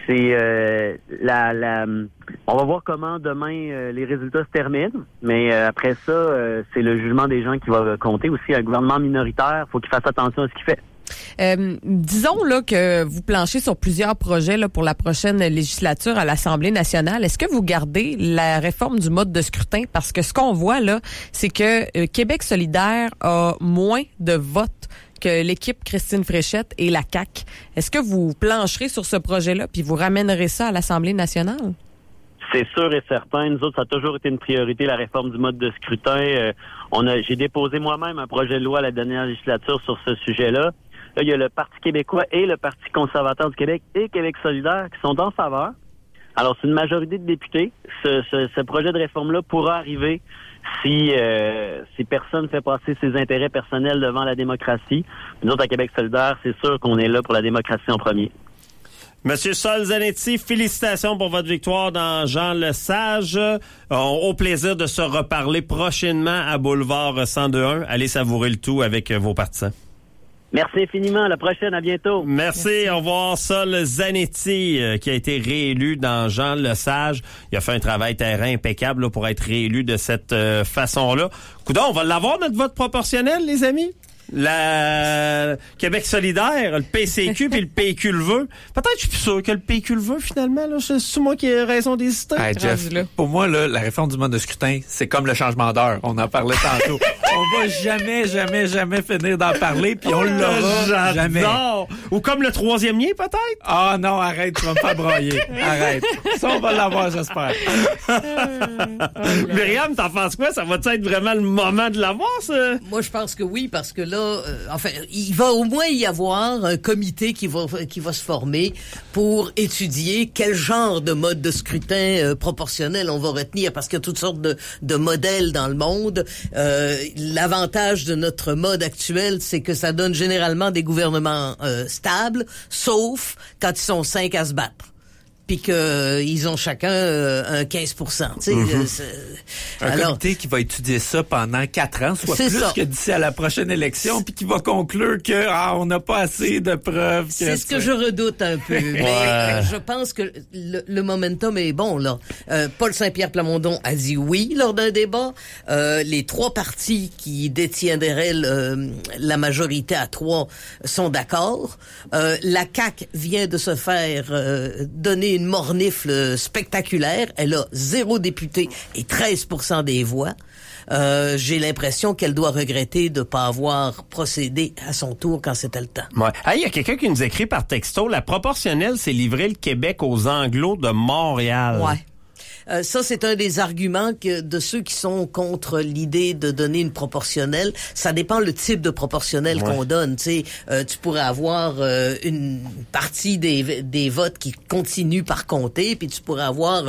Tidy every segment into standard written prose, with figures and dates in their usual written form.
on va voir comment demain les résultats se terminent, mais après ça, c'est le jugement des gens qui va compter aussi. Un gouvernement minoritaire, faut qu'il fasse attention à ce qu'il fait. Disons là que vous planchez sur plusieurs projets là, pour la prochaine législature à l'Assemblée nationale. Est-ce que vous gardez la réforme du mode de scrutin? Parce que ce qu'on voit là, c'est que Québec solidaire a moins de votes que l'équipe Christine Fréchette et la CAQ. Est-ce que vous plancherez sur ce projet-là puis vous ramènerez ça à l'Assemblée nationale? C'est sûr et certain. Nous autres, ça a toujours été une priorité, la réforme du mode de scrutin. J'ai déposé moi-même un projet de loi à la dernière législature sur ce sujet-là. Là, il y a le Parti québécois et le Parti conservateur du Québec et Québec solidaire qui sont en faveur. Alors, c'est une majorité de députés. Ce projet de réforme-là pourra arriver si personne ne fait passer ses intérêts personnels devant la démocratie. Nous autres, à Québec solidaire, c'est sûr qu'on est là pour la démocratie en premier. Monsieur Sol Zanetti, félicitations pour votre victoire dans Jean Lesage. Au plaisir de se reparler prochainement à Boulevard 102.1. Allez savourer le tout avec vos partisans. Merci infiniment. À la prochaine. À bientôt. Merci. Au revoir. Sol Zanetti, qui a été réélu dans Jean Lesage. Il a fait un travail terrain impeccable là, pour être réélu de cette façon-là. Coudon, on va l'avoir, notre vote proportionnel, les amis? La Québec solidaire, le PCQ puis le PQ le veut. Peut-être je suis plus sûr que le PQ le veut finalement. Là. C'est moi qui ai raison d'hésiter. Hey, Jeff, pour moi, là, la réforme du mode de scrutin, c'est comme le changement d'heure. On en parlait tantôt. On va jamais finir d'en parler, puis on l'aura jamais. Ou comme le troisième lien, peut-être? Ah non, arrête, tu vas me faire broyer. Arrête. Ça, on va l'avoir, j'espère. Myriam, t'en penses quoi? Ça va être vraiment le moment de l'avoir, ça? Moi, je pense que oui, parce que là, enfin, il va au moins y avoir un comité qui va se former pour étudier quel genre de mode de scrutin proportionnel on va retenir, parce qu'il y a toutes sortes de modèles dans le monde. L'avantage de notre mode actuel, c'est que ça donne généralement des gouvernements stables, sauf quand ils sont 5 à se battre. Puis qu'ils ont chacun un 15%. Tu sais, un comité qui va étudier ça pendant 4 ans, soit plus que d'ici à la prochaine élection, puis qui va conclure que on n'a pas assez de preuves. C'est ce que je redoute un peu. Mais je pense que le momentum est bon, là. Paul Saint-Pierre Plamondon a dit oui lors d'un débat. Les 3 partis qui détiendraient la majorité à 3 sont d'accord. La CAQ vient de se faire donner une mornifle spectaculaire. Elle a 0 député et 13% des voix. J'ai l'impression qu'elle doit regretter de ne pas avoir procédé à son tour quand c'était le temps. Ouais. Il y a quelqu'un qui nous écrit par texto, la proportionnelle, c'est livrer le Québec aux Anglos de Montréal. Ouais. Ça, c'est un des arguments de ceux qui sont contre l'idée de donner une proportionnelle. Ça dépend le type de proportionnelle qu'on donne. Tu sais, tu pourrais avoir une partie des votes qui continuent par compter, puis tu pourrais avoir,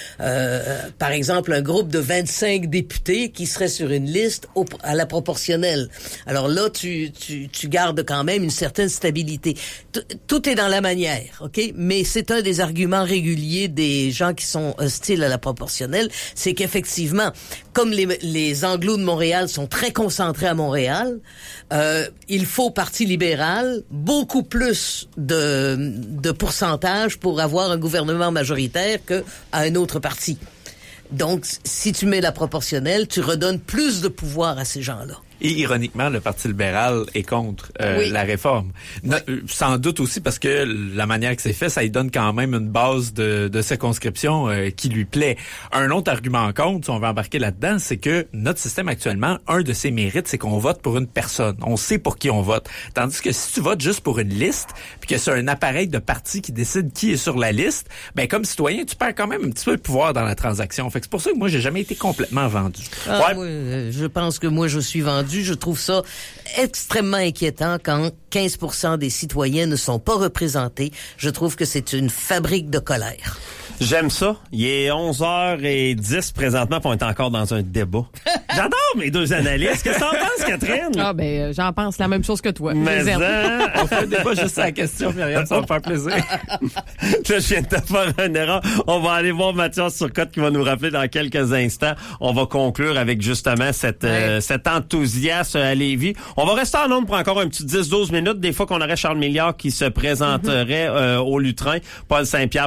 par exemple, un groupe de 25 députés qui seraient sur une liste à la proportionnelle. Alors là, tu gardes quand même une certaine stabilité. Tout est dans la manière, OK? Mais c'est un des arguments réguliers des gens qui sont hostiles à la proportionnelle, c'est qu'effectivement, comme les Anglos de Montréal sont très concentrés à Montréal, il faut Parti libéral beaucoup plus de pourcentage pour avoir un gouvernement majoritaire qu'à un autre parti. Donc, si tu mets la proportionnelle, tu redonnes plus de pouvoir à ces gens-là. Et ironiquement, le Parti libéral est contre la réforme. Sans doute aussi parce que la manière que c'est fait, ça lui donne quand même une base de circonscription qui lui plaît. Un autre argument contre, si on veut embarquer là-dedans, c'est que notre système actuellement, un de ses mérites, c'est qu'on vote pour une personne. On sait pour qui on vote. Tandis que si tu votes juste pour une liste, puis que c'est un appareil de parti qui décide qui est sur la liste, ben comme citoyen, tu perds quand même un petit peu de pouvoir dans la transaction. Fait que c'est pour ça que moi, j'ai jamais été complètement vendu. Moi, je pense que moi, je suis vendu. Je trouve ça extrêmement inquiétant quand 15% des citoyens ne sont pas représentés. Je trouve que c'est une fabrique de colère. J'aime ça. Il est 11h10 présentement, puis on est encore dans un débat. J'adore mes deux analystes. Qu'est-ce que t'en penses, Catherine? Ah, ben, j'en pense la même chose que toi. Mais on fait un débat juste à la question, Myriam, ça va me faire plaisir. Là, je viens de te faire une erreur. On va aller voir Mathias Turcotte qui va nous rappeler dans quelques instants. On va conclure avec justement cet enthousiasme à Lévis. On va rester en ondes pour encore un petit 10-12 minutes. Des fois qu'on aurait Charles Milliard qui se présenterait au Lutrin. Paul Saint-Pierre